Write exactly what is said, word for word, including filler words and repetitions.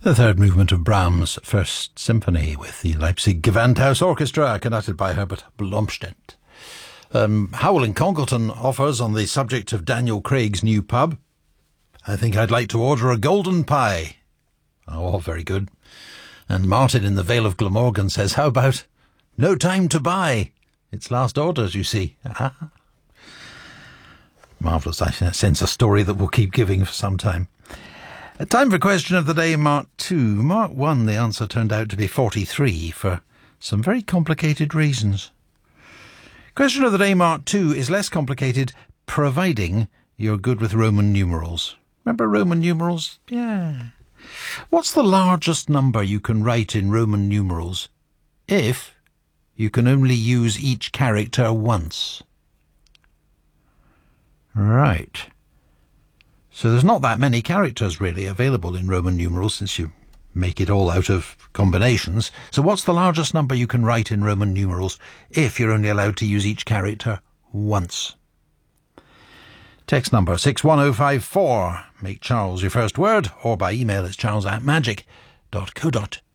The third movement of Brahms' First Symphony with the Leipzig Gewandhaus Orchestra, conducted by Herbert Blomstedt. Um, Howell in Congleton offers on the subject of Daniel Craig's new pub. I think I'd like to order a golden pie. Oh, very good. And Martin in the Vale of Glamorgan says, how about no time to buy? It's last orders, you see. Marvellous. I sense a story that we'll keep giving for some time. Time for question of the day, Mark two. Mark one, the answer turned out to be forty-three for some very complicated reasons. Question of the day, Mark two, is less complicated, providing you're good with Roman numerals. Remember Roman numerals? Yeah. What's the largest number you can write in Roman numerals if you can only use each character once? Right. So there's not that many characters really available in Roman numerals since you make it all out of combinations. So what's the largest number you can write in Roman numerals if you're only allowed to use each character once? Text number six one oh five four. Make Charles your first word, or by email it's charles at magic dot co dot